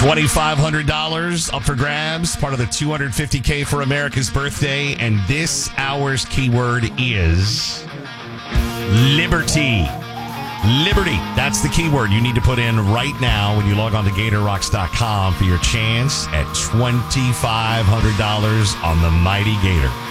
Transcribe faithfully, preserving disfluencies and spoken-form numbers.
twenty-five hundred dollars up for grabs, part of the two hundred fifty K for America's birthday. And this hour's keyword is liberty. Liberty. That's the keyword you need to put in right now when you log on to Gator Rocks dot com for your chance at twenty-five hundred dollars on the Mighty Gator.